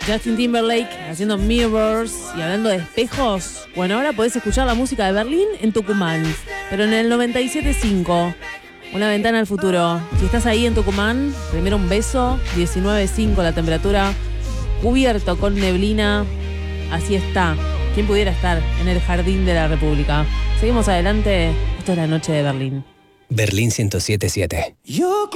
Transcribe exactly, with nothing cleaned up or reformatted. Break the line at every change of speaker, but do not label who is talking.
Justin Timberlake haciendo Mirrors y hablando de espejos. Bueno, ahora podés escuchar la música de Berlín en Tucumán, pero en el noventa y siete punto cinco. Una ventana al futuro. Si estás ahí en Tucumán, primero un beso. diecinueve punto cinco la temperatura, cubierto con neblina. Así está. ¿Quién pudiera estar en el jardín de la República? Seguimos adelante. Esto es la noche de Berlín.
Berlín ciento siete punto siete.